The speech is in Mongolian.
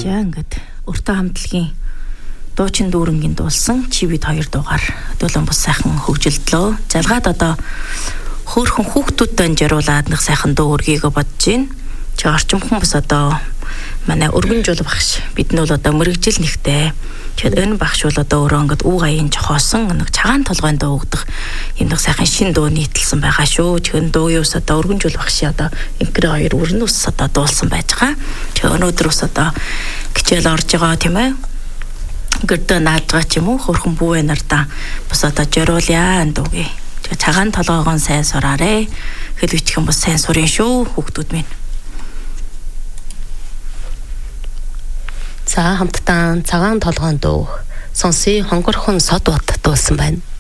За ингээд өртөө хамтлагийн дуучин дүүрэнгийн дуулсан чи бид 2 дугаар дуулан бус сайхан хөгжилдлөө. Залгаад одоо хөөхөн хүүхдүүдтэй амжируулаад нэг сайхан дуу өргийгөө бодож байна. Чи орчимхон бас одоо манай өргөн жул багш бид нь бол одоо мэрэгжил нэгтэй. Тэгэхээр энэ багш бол одоо өөрөө ингээд үг аян жохоосон нэг цагаан толгойн дуу өгдөг юм нэг сайхан шин дуу нийтэлсэн байгаа шүү. Тэгэхээр дуу юус одоо өргөн жул багшийн одоо инкрэ 2 өрнөс одоо дуулсан байж байгаа. Тэгэхээр өнөөдөр бас одоо хичээл орж байгаа тийм ээ. Гэрдэ нааж байгаа ч юм уу хөрхөн бүүвэ нартаа бас одоо зориулъя дуугээ. Тэгээ цагаан толгойгоо сайн сураарэ. Хэлвчхэн бас сайн сурын шүү хүүхдүүд минь. За хамтдаа цагаан толгойн дуу сонсъё хонгорхон сод бод дуулсан байна.